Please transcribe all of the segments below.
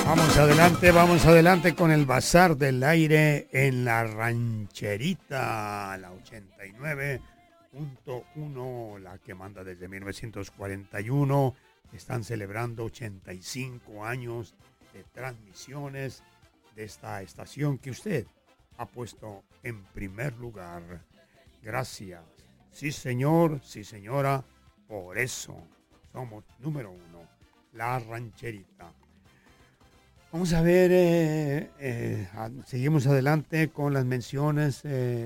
Vamos adelante con el Bazar del Aire en la rancherita, la 89.1, la que manda desde 1941. Están celebrando 85 años de transmisiones de esta estación que usted ha puesto en primer lugar. Gracias. Sí, señor, sí, señora, por eso somos número uno, la rancherita. Vamos a ver, seguimos adelante con las menciones,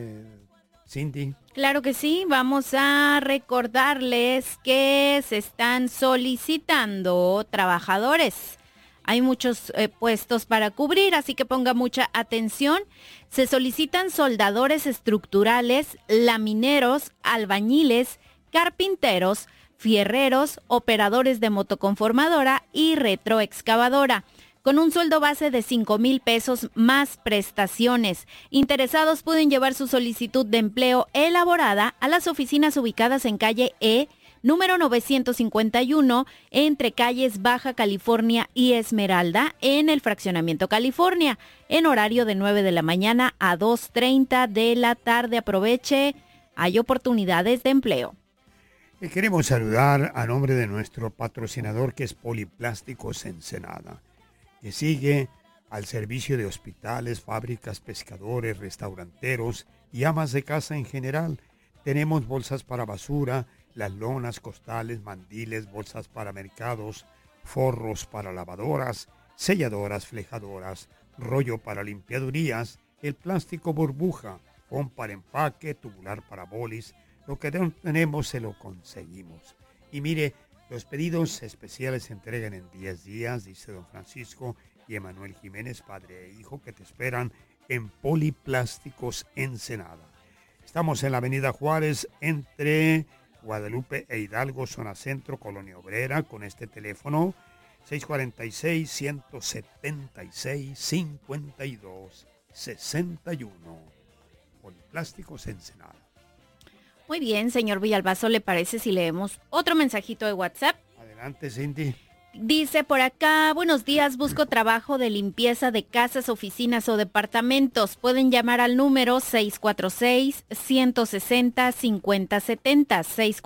Cindy. Claro que sí, vamos a recordarles que se están solicitando trabajadores. Hay muchos puestos para cubrir, así que ponga mucha atención. Se solicitan soldadores estructurales, lamineros, albañiles, carpinteros, fierreros, operadores de motoconformadora y retroexcavadora, con un sueldo base de 5,000 pesos más prestaciones. Interesados pueden llevar su solicitud de empleo elaborada a las oficinas ubicadas en calle E, número 951, entre calles Baja California y Esmeralda, en el Fraccionamiento California, en horario de 9 de la mañana a 2:30 de la tarde. Aproveche, hay oportunidades de empleo. Le queremos saludar a nombre de nuestro patrocinador, que es Poliplásticos Ensenada, que sigue al servicio de hospitales, fábricas, pescadores, restauranteros y amas de casa en general. Tenemos bolsas para basura, las lonas, costales, mandiles, bolsas para mercados, forros para lavadoras, selladoras, flejadoras, rollo para limpiadurías, el plástico burbuja, foam para empaque, tubular para bolis. Lo que no tenemos se lo conseguimos. Y mire, los pedidos especiales se entregan en 10 días, dice don Francisco y Emanuel Jiménez, padre e hijo, que te esperan en Poliplásticos Ensenada. Estamos en la avenida Juárez, entre Guadalupe e Hidalgo, zona centro, Colonia Obrera, con este teléfono 646-176-5261. Poliplásticos Ensenada. Muy bien, señor Villalbazo, ¿le parece si leemos otro mensajito de WhatsApp? Adelante, Cindy. Dice por acá: buenos días, busco trabajo de limpieza de casas, oficinas o departamentos. Pueden llamar al número 646-160-5070,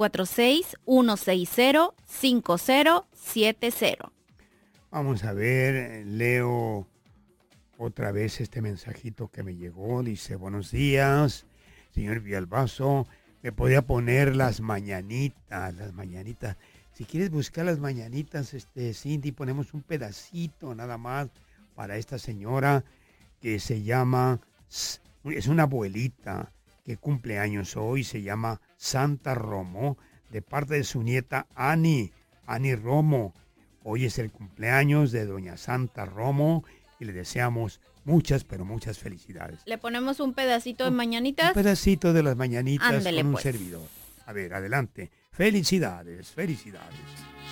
646-160-5070. Vamos a ver, leo otra vez este mensajito que me llegó. Dice: buenos días, señor Villalbazo. Me podía poner las mañanitas. Si quieres buscar las mañanitas, Cindy, ponemos un pedacito nada más para esta señora que se llama, es una abuelita que cumple años hoy, se llama Santa Romo, de parte de su nieta Ani Romo. Hoy es el cumpleaños de doña Santa Romo y le deseamos muchas, pero muchas felicidades. ¿Le ponemos un pedacito de mañanitas? Un pedacito de las mañanitas. Ándele, con un pues. servidor. A ver, adelante. Felicidades, felicidades.